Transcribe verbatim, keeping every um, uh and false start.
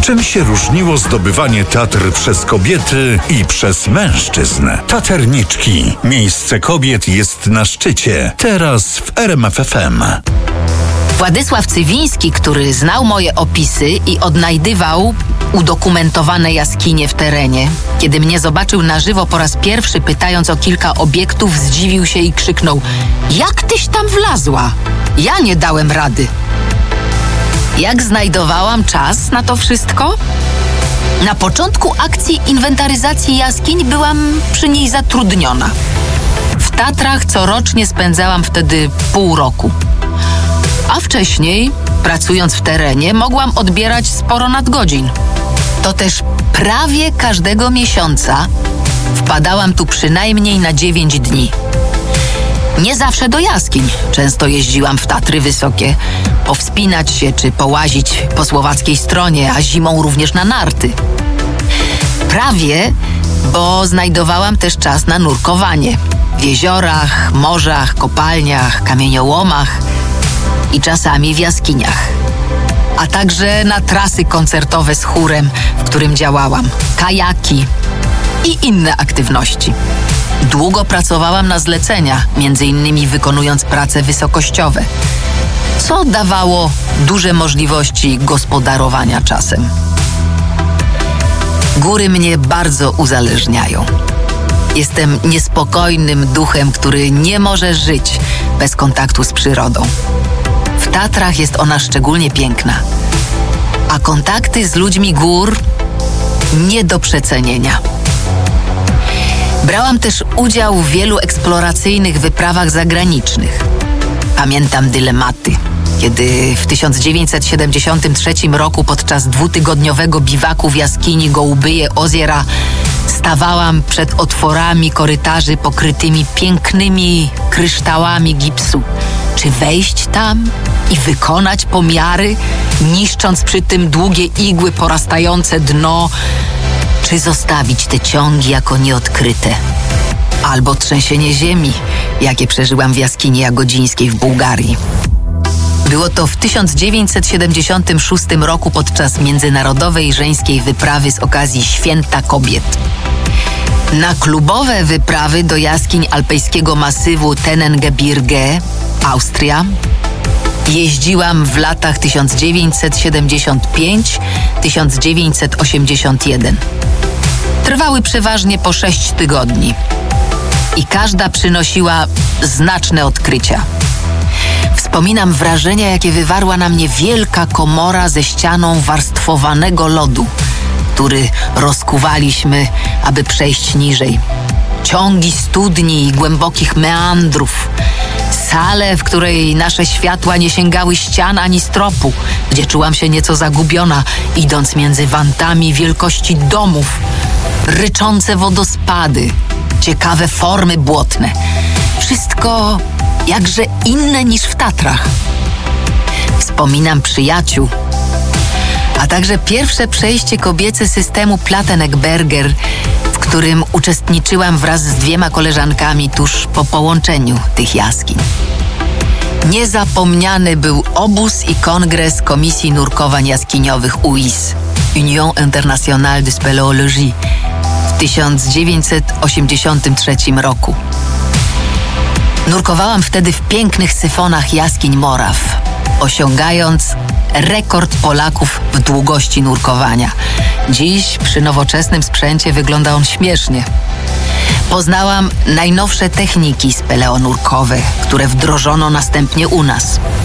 Czym się różniło zdobywanie Tatr przez kobiety i przez mężczyzn? Taterniczki. Miejsce kobiet jest na szczycie. Teraz w R M F F M. Władysław Cywiński, który znał moje opisy i odnajdywał udokumentowane jaskinie w terenie, kiedy mnie zobaczył na żywo po raz pierwszy, pytając o kilka obiektów, zdziwił się i krzyknął: jak tyś tam wlazła? Ja nie dałem rady. Jak znajdowałam czas na to wszystko? Na początku akcji inwentaryzacji jaskiń byłam przy niej zatrudniona. W Tatrach corocznie spędzałam wtedy pół roku. A wcześniej, pracując w terenie, mogłam odbierać sporo nadgodzin. To też prawie każdego miesiąca wpadałam tu przynajmniej na dziewięć dni. Nie zawsze do jaskiń. Często jeździłam w Tatry Wysokie, powspinać się czy połazić po słowackiej stronie, a zimą również na narty. Prawie, bo znajdowałam też czas na nurkowanie. W jeziorach, morzach, kopalniach, kamieniołomach i czasami w jaskiniach. A także na trasy koncertowe z chórem, w którym działałam, kajaki i inne aktywności. Długo pracowałam na zlecenia, między innymi wykonując prace wysokościowe, co dawało duże możliwości gospodarowania czasem. Góry mnie bardzo uzależniają. Jestem niespokojnym duchem, który nie może żyć bez kontaktu z przyrodą. W Tatrach jest ona szczególnie piękna, a kontakty z ludźmi gór nie do przecenienia. Brałam też udział w wielu eksploracyjnych wyprawach zagranicznych. Pamiętam dylematy, kiedy w tysiąc dziewięćset siedemdziesiątym trzecim roku podczas dwutygodniowego biwaku w jaskini Gołubije Ozera stawałam przed otworami korytarzy pokrytymi pięknymi kryształami gipsu. Czy wejść tam i wykonać pomiary, niszcząc przy tym długie igły porastające dno, czy zostawić te ciągi jako nieodkryte? Albo trzęsienie ziemi, jakie przeżyłam w jaskini jagodzińskiej w Bułgarii. Było to w tysiąc dziewięćset siedemdziesiątym szóstym roku podczas międzynarodowej żeńskiej wyprawy z okazji Święta Kobiet. Na klubowe wyprawy do jaskiń alpejskiego masywu Tennengebirge, Austria, jeździłam w latach tysiąc dziewięćset siedemdziesiąt pięć do tysiąc dziewięćset osiemdziesiąt jeden. Trwały przeważnie po sześć tygodni i każda przynosiła znaczne odkrycia. Wspominam wrażenia, jakie wywarła na mnie wielka komora ze ścianą warstwowanego lodu, który rozkuwaliśmy, aby przejść niżej. Ciągi studni i głębokich meandrów. Salę, w której nasze światła nie sięgały ścian ani stropu, gdzie czułam się nieco zagubiona, idąc między wantami wielkości domów. Ryczące wodospady, ciekawe formy błotne. Wszystko jakże inne niż w Tatrach. Wspominam przyjaciół, a także pierwsze przejście kobiece systemu Plattenegberger, w którym uczestniczyłam wraz z dwiema koleżankami tuż po połączeniu tych jaskiń. Niezapomniany był obóz i kongres Komisji Nurkowań Jaskiniowych U I S, Union Internationale de Spéléologie, w tysiąc dziewięćset osiemdziesiątym trzecim roku. Nurkowałam wtedy w pięknych syfonach jaskiń Moraw, osiągając rekord Polaków w długości nurkowania. Dziś przy nowoczesnym sprzęcie wygląda on śmiesznie. Poznałam najnowsze techniki speleonurkowe, które wdrożono następnie u nas.